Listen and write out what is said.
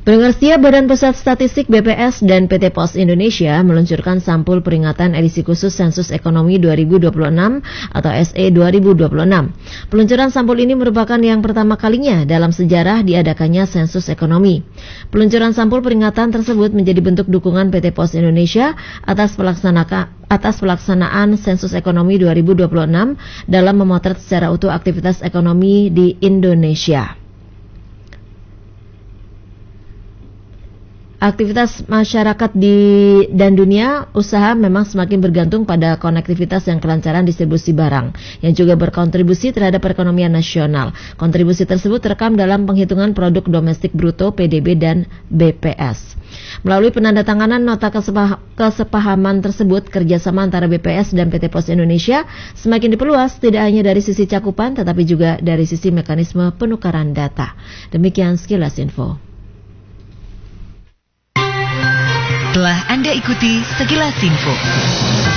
Pendengar setia, Badan Pusat Statistik BPS dan PT Pos Indonesia meluncurkan sampul peringatan edisi khusus Sensus Ekonomi 2026 atau SE 2026. Peluncuran sampul ini merupakan yang pertama kalinya dalam sejarah diadakannya Sensus Ekonomi. Peluncuran sampul peringatan tersebut menjadi bentuk dukungan PT Pos Indonesia atas pelaksanaan Sensus Ekonomi 2026 dalam memotret secara utuh aktivitas ekonomi di Indonesia. Aktivitas masyarakat dan dunia usaha memang semakin bergantung pada konektivitas dan kelancaran distribusi barang yang juga berkontribusi terhadap perekonomian nasional. Kontribusi tersebut terekam dalam penghitungan produk domestik bruto PDB dan BPS. Melalui penandatanganan nota kesepahaman tersebut, kerjasama antara BPS dan PT Pos Indonesia semakin diperluas tidak hanya dari sisi cakupan tetapi juga dari sisi mekanisme penukaran data. Demikian sekilas info. Telah Anda ikuti Sekilas Info.